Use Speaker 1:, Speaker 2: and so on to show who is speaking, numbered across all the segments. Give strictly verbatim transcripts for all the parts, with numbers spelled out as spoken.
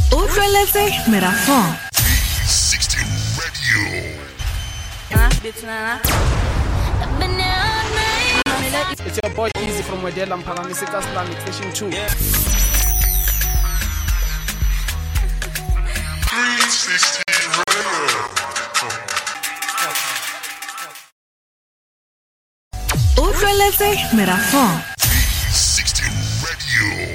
Speaker 1: Utlweletse Merafong.
Speaker 2: sixteen Radio.
Speaker 3: It's your boy Easy from Wedella Mphalamiseka Islamic Fishing two.
Speaker 2: three sixty Radio.
Speaker 1: Utlweletse Merafong.
Speaker 2: sixteen Radio.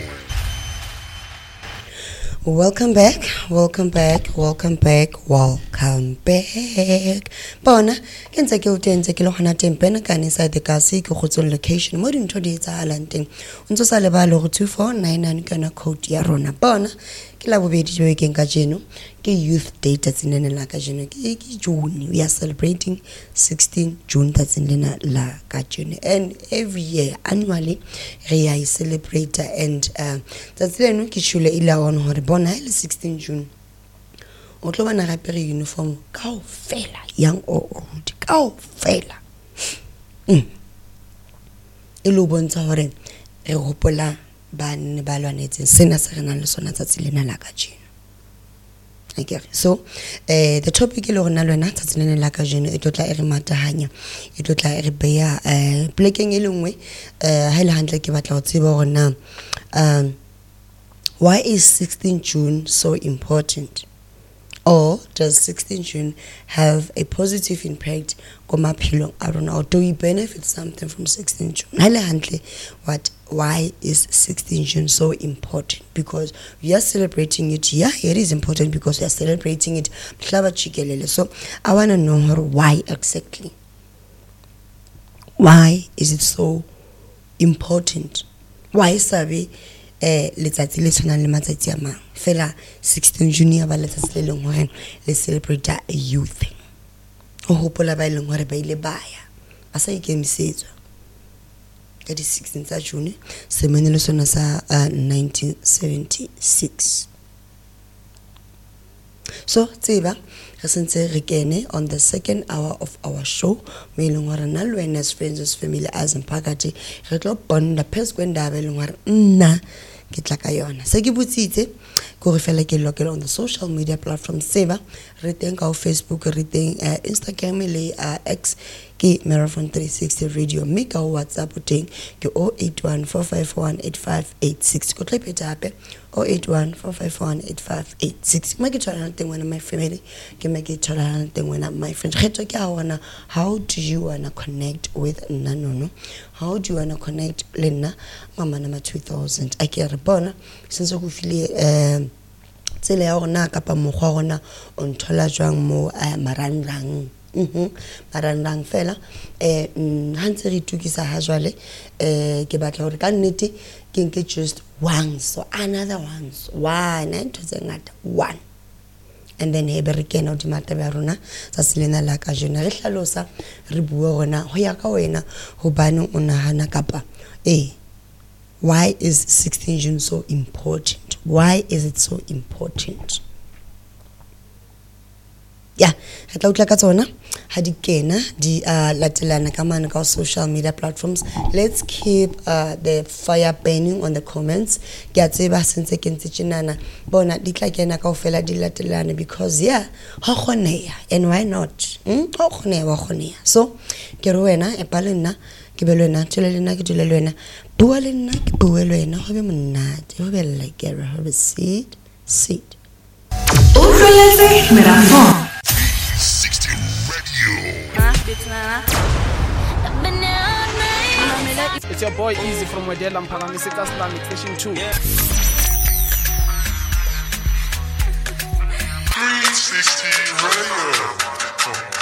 Speaker 4: Welcome back, welcome back, welcome back, welcome back. Bona, ke ntse ke utenze ke lo hana tempena ka inside the kasi ke gotsong location mo dintho di tsa halanteng. Ntse sa le ba lo go two four nine nine kana code ya rona. Bona, ke la bobedi jo ke nka jeno ke youth day tsinene la ka jeno ke ke June. We are celebrating sixteen June tsinene la ka jeno, and every year annually re ya celebrate and uh tsatseno ke shule ila on hore bona ile sixteen June o tlo bana ga pere uniform ka fela young or old ka fela mm e lo bontsha hore re hopola ba ne ba lwanetseng sena se rena le sona tsatsi lena la ka jeno. Okay, so uh, the topic ile rena lwana tsatsi lena la ka jeno e totla e re matahanya e totla e re beya uh, plekeng e lengwe uh, ha ile hantle ke batla go tseba gore na um why is sixteen June so important? Or does sixteen June have a positive impact on my pillow? I don't know. Or do we benefit something from sixteen June? What? Why is sixteen June so important? Because we are celebrating it. Yeah, it is important because we are celebrating it. So I want to know why exactly. Why is it so important? Why sabi? Eh letsatsi le tshwana le matsatsi a mang fela sixteen June ya ba letsatsi le leng hore le celebrate a youth o hopola ba ileng hore ba ile baya a sa ikemisetsa ka di sixteen tsa June semene le sona sa uh, nineteen seventy-six. So tseba re sentse re kene on the second hour of our show me ileng hore na lwena as friends as family as mpakati re tlo bonda pes kwenda ba ileng hore nna ke tla ka yona se ke butsitse go re fela ke lokela on the social media platforms seva re teng ka Facebook re teng uh, Instagram le uh, X ke Merafong three sixty Radio me ka WhatsApp teng ke zero eight one four five one eight five eight six go tla peta hape zero eight one four five one eight five eight six ma ke tswana teng wena my family ke ma ke tswana teng wena my friends kgetho ke a wona how do you wanna connect with nanono how do you wanna connect le nna mama na two thousand a ke re bona since go file um tsela ya rona ka pa mogwa rona on thola jwang mo marangrang mhm marangrang fela eh hantse re tukisa ha jwale eh ke batla hore ka nnete ke nke just one so another one one and to the ngata one and then he be re kena o di mata ba rona tsa selena la ka jona re hlalosa re bua rona ho ya ka wena ho bane o nahana kapa eh why is sixteen June so important? Why is it so important? Yeah, re tla utla ka tsona ha di kena di uh, latelana ka mana ka social media platforms. Let's keep uh, the fire burning on the comments. Ke a tseba sentse ke ntse tsinana bona di tla kena ka ofela di latelana because yeah ha khoneya and why not hm ha khoneya wa khoneya so ke re wena e palena ke be lena tshele lena ke tshele lena bua le nna ke bua le wena go be monate go be like a ho be seed seed
Speaker 1: Utlweletse Merafong.
Speaker 2: sixteen Radio.
Speaker 3: It's your boy Easy from Wedella Mphalamiseka Islamic Fishing two.
Speaker 2: three sixty Radio.